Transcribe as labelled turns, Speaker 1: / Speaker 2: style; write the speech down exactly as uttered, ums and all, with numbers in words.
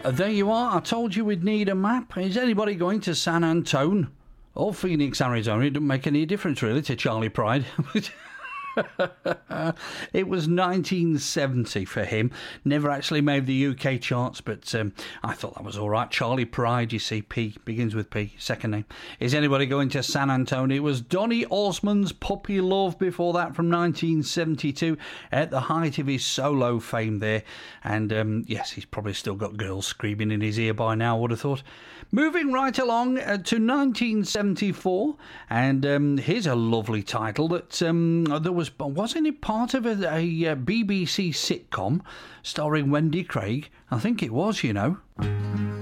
Speaker 1: Uh, there you are. I told you we'd need a map. Is anybody going to San Antone or Phoenix, Arizona? It doesn't make any difference, really, to Charlie Pride. It was nineteen seventy for him. Never actually made the U K charts, but um, I thought that was all right. Charlie Pride, you see, P, begins with P, second name. Is anybody going to San Antonio? It was Donny Osmond's Puppy Love before that from nineteen seventy-two, at the height of his solo fame there. And um, yes, he's probably still got girls screaming in his ear by now, I would have thought. Moving right along uh, to nineteen seventy-four, and um, here's a lovely title that um, there was, wasn't it part of a, a, a B B C sitcom starring Wendy Craig? I think it was, you know.